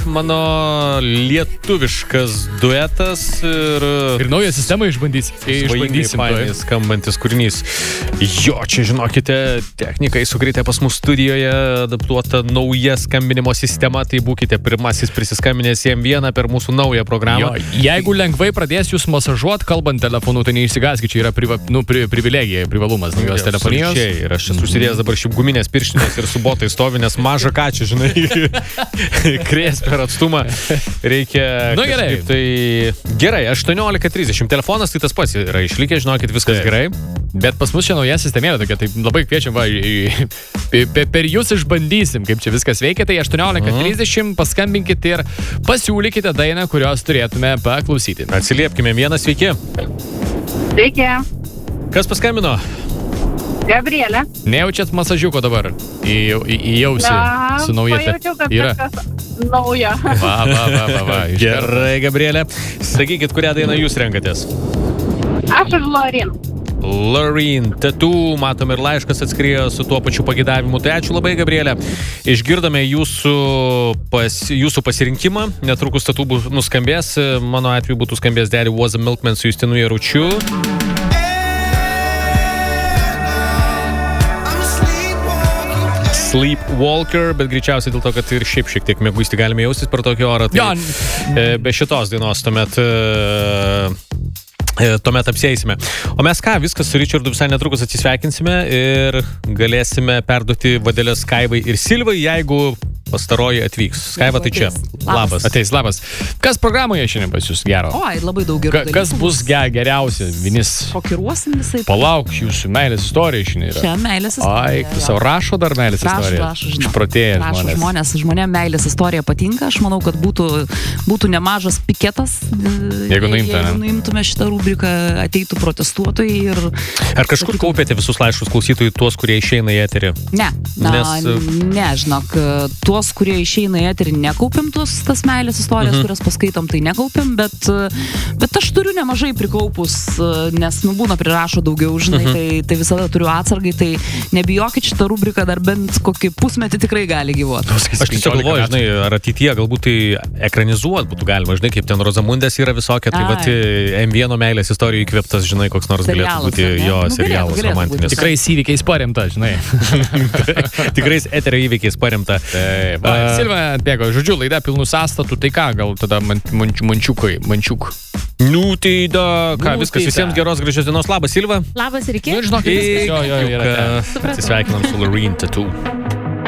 mano lietuviškas duetas ir naują sistemą išbandysim. Išbandysim skambantis kūrinys. Jo, čia žinokite, technikai sugreitė pas mus studijoje, adaptuota nauja skambinimo sistema, tai būkite pirmasis prisiskambinęs į M1 per mūsų naują programą. Jo, jeigu lengvai pradės jūs masažuot, kalbant telefonu, tai neišsigąskit, čia yra privilegija, privalumas naujos telefonijos. Ir aš čia susidėjęs dabar šiaip guminės pirštinės ir su botai stovi, nes maža ką čia, žinai, krės per atstumą. Reikia... Nu gerai. Tai gerai, 18:30. Telefonas tai tas pats yra išlikęs, žinokit, viskas gerai. Bet pas mus čia nauja sistemėlė tokia, tai labai kviečiam, per jūs išbandysim, kaip čia viskas veikia, tai 18:30 paskambinkit ir pasiūlykite dainą, kurios turėtume paklausyti. Atsiliepkime vieną, sveiki. Sveiki. Kas paskambino? Gabrielė. Nejaučiat masažiuko dabar į ausį su nauja pajaučiau, kad kažkas nauja. Va. Gerai, Gabrielė. Sakykit, kurią dainą jūs renkatės? Aš už Lorin. Lorin, Tattoo, matom ir laiškas atskriejo su tuo pačiu pagidavimu. Tai ačiū labai, Gabrielė. Išgirdome jūsų pasirinkimą. Netrukus Tattoo nuskambės. Mano atveju būtų skambės Daddy Was a Milkman su Justinu Jaručiu. Sleepwalker, bet greičiausiai dėl to, kad ir šiaip šiek tiek mėguisti galime jaustis per tokį orą. Tai be šitos dainos tuomet apsieisime. O mes ką, viskas su Richardu visai netrukus atsisveikinsime ir galėsime perduoti vadelės Skaivai ir Silvai, jeigu pastaroji atvyks. Skaiva, tai čia. Labas. Ateis, labas. Kas programoje šiandien pas jūs gero? Oi, labai daug gerų dalykų. Kas bus geriausia? Vinis... Šokiruosim visai. Palauk, jūsų meilės istorija šiandien yra. Čia meilės istorija. Ai, savo rašo dar meilės istorija. Rašo, žinau. Išprotėję žmonės. Žmonėm meilės istorija patinka. Aš manau, kad būtų nemažas piketas. Jeigu nuimtume šitą rubriką, ateitų protestuotojai ir... Ar kažkur kaupėte visus laiškus klausytojų, tuos, kurie išeina į eterį? Ne, žinok, tuos, kurie išeina į eterį, nekaupiam tas meilės istorijas, kurias paskaitom, tai nekaupiam, bet aš turiu nemažai prikaupus, nes būna prirašo daugiau, žinai, tai visada turiu atsargai, tai nebijokit, šitą rubriką dar bent kokį pusmetį tikrai gali gyvuoti. Aš tiesiog galvoju, žinai, ar ateityje galbūt tai ekranizuot būtų galima, žinai, kaip ten Rozamundės yra visokia, tai vat M1 meilės istorijų įkvėptas, žinai, koks nors galėtų būti jo serialas romantinis. Tikrais įvykiais paremta, žinai. Tikrais eterio įvykiais paremta. Silva atbėgo, žodžiu, laida pilnų sąstatų, tai ką, gal tada mančiuk. Nu, tai viskas, visiems geros gražios dienos. Labas, Silva. Labas ir iki. Nu, žinokit, viskas. Atsisveikinam su Lorin Tattoo.